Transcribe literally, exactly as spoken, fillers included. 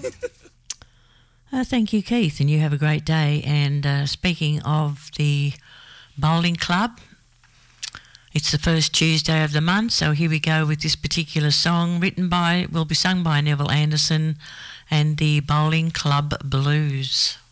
Uh, thank you, Keith, and you have a great day. And uh, speaking of the bowling club, it's the first Tuesday of the month, so here we go with this particular song written by, will be sung by Neville Anderson and the Bowling Club Blues.